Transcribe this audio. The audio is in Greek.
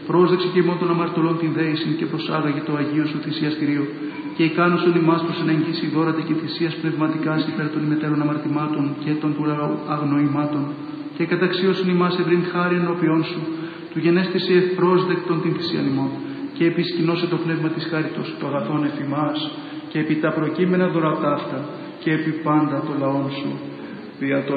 πρόσδεξε και ημών των αμαρτωλών την δέησιν και προσάγαγε το Αγίο σου θυσιαστηρίο και ικάνωσον ημάς προς ενεγγύσει δώρατα και θυσίας πνευματικάς υπέρ των ημετέρων αμαρτημάτων και των του λαού αγνοημάτων και καταξίωσον ημάς ευρύν χάρη ενώπιόν σου του γενέστηση ευπρόσδεκτον την θυσίαν ημών και επισκηνώσε το πνεύμα της χάριτος το αγαθόν εφ' ημάς και επί τα προκείμενα δωρά ταύτα και επί πάντα το λαόν σου δια το